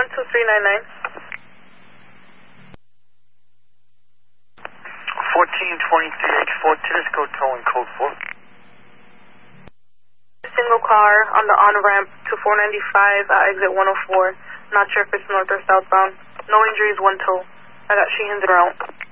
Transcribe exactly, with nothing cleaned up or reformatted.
one two three nine nine. fourteen twenty-three H four, Tisco towing code four. Single car on the on-ramp to four ninety-five at exit one oh four. Not sure if it's north or southbound. No injuries, one tow. I got Sheehan's route.